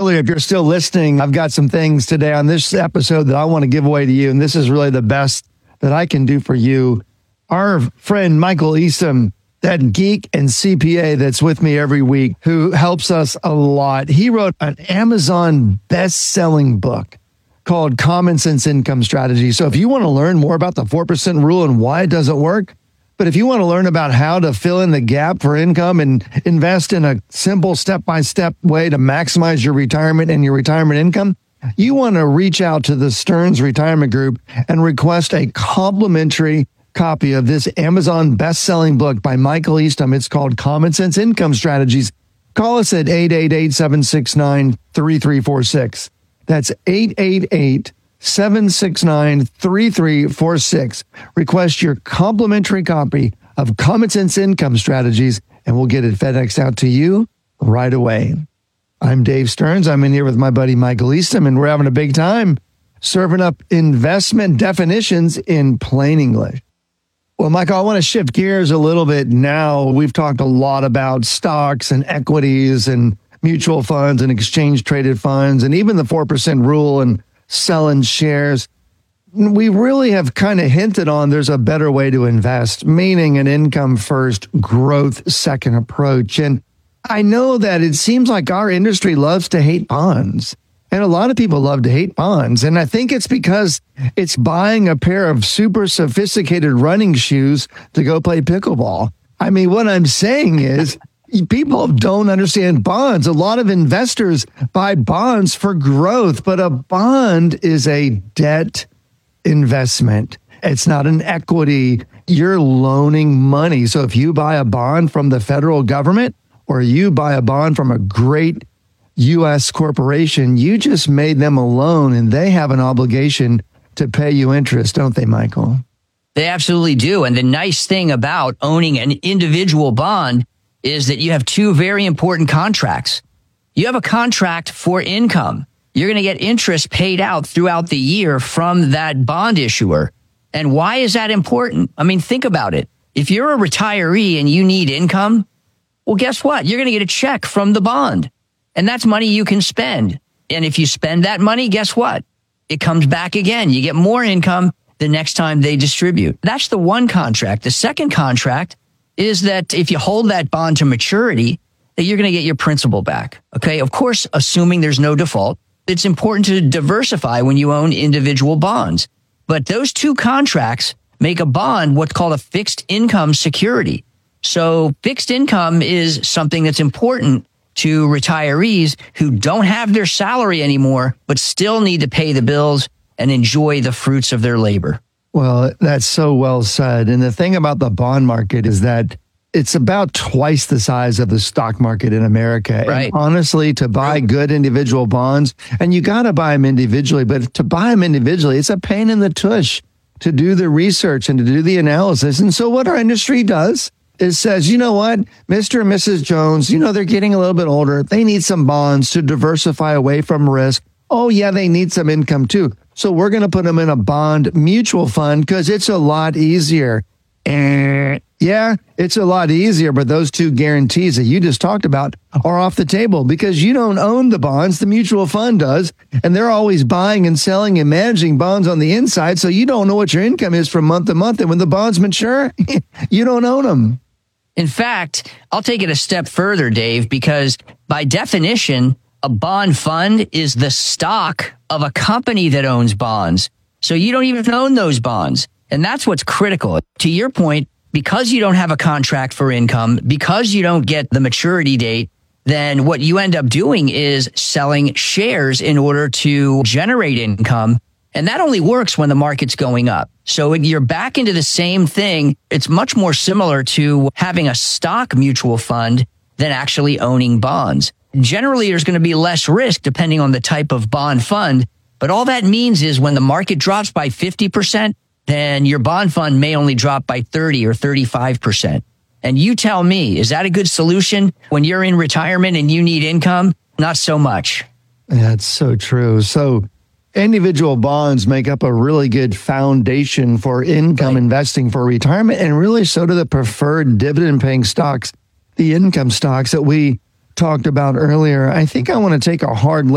earlier, if you're still listening, I've got some things today on this episode that I want to give away to you. And this is really the best that I can do for you. Our friend Michael Eastham, that geek and CPA that's with me every week, who helps us a lot. He wrote an Amazon best-selling book called Common Sense Income Strategy. So if you want to learn more about the 4% rule and why it doesn't work, but if you want to learn about how to fill in the gap for income and invest in a simple step-by-step way to maximize your retirement and your retirement income, you want to reach out to the Stearns Retirement Group and request a complimentary copy of this Amazon best-selling book by Michael Eastham. It's called Common Sense Income Strategies. Call us at 888-769-3346. That's 888-769-3346. Request your complimentary copy of Common Sense Income Strategies, and we'll get it FedExed out to you right away. I'm Dave Stearns. I'm in here with my buddy Michael Eastham, and we're having a big time serving up investment definitions in plain English. Well, Michael, I want to shift gears a little bit now. We've talked a lot about stocks and equities and mutual funds and exchange traded funds and even the 4% rule and selling shares. We really have kind of hinted on there's a better way to invest, meaning an income first, growth second approach. And I know that it seems like our industry loves to hate bonds. And a lot of people love to hate bonds. And I think it's because it's buying a pair of super sophisticated running shoes to go play pickleball. I mean, what I'm saying is people don't understand bonds. A lot of investors buy bonds for growth, but a bond is a debt investment. It's not an equity. You're loaning money. So if you buy a bond from the federal government or you buy a bond from a great U.S. corporation, you just made them a loan and they have an obligation to pay you interest, don't they, Michael? They absolutely do. And the nice thing about owning an individual bond is that you have two very important contracts. You have a contract for income. You're going to get interest paid out throughout the year from that bond issuer. And why is that important? I mean, think about it. If you're a retiree and you need income, well, guess what? You're going to get a check from the bond. And that's money you can spend. And if you spend that money, guess what? It comes back again. You get more income the next time they distribute. That's the one contract. The second contract is that if you hold that bond to maturity, that you're going to get your principal back. Okay. Of course, assuming there's no default, it's important to diversify when you own individual bonds. But those two contracts make a bond what's called a fixed income security. So fixed income is something that's important to retirees who don't have their salary anymore, but still need to pay the bills and enjoy the fruits of their labor. Well, that's so well said. And the thing about the bond market is that it's about twice the size of the stock market in America. Right. And honestly, to buy good individual bonds, and you got to buy them individually, but to buy them individually, it's a pain in the tush to do the research and to do the analysis. And so what our industry does is says, you know what, Mr. and Mrs. Jones, you know, they're getting a little bit older. They need some bonds to diversify away from risk. Oh, yeah, they need some income too. So we're going to put them in a bond mutual fund because it's a lot easier. Yeah, it's a lot easier, but those two guarantees that you just talked about are off the table because you don't own the bonds. The mutual fund does, and they're always buying and selling and managing bonds on the inside, so you don't know what your income is from month to month, and when the bonds mature, you don't own them. In fact, I'll take it a step further, Dave, because by definition, a bond fund is the stock of a company that owns bonds. So you don't even own those bonds. And that's what's critical. To your point, because you don't have a contract for income, because you don't get the maturity date, then what you end up doing is selling shares in order to generate income. And that only works when the market's going up. So you're back into the same thing. It's much more similar to having a stock mutual fund than actually owning bonds. Generally, there's going to be less risk depending on the type of bond fund. But all that means is when the market drops by 50%, then your bond fund may only drop by 30 or 35%. And you tell me, is that a good solution when you're in retirement and you need income? Not so much. That's so true. So individual bonds make up a really good foundation for income investing for retirement, and really so do the preferred dividend paying stocks, the income stocks that we talked about earlier. I think I want to take a hard